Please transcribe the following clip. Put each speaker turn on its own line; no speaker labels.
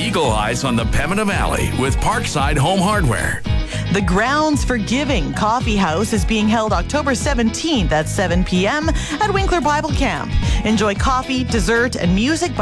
Eagle Eyes on the Pembina Valley with Parkside Home Hardware.
The Grounds for Giving Coffee House is being held October 17th at 7 p.m. at Winkler Bible Camp. Enjoy coffee, dessert, and music by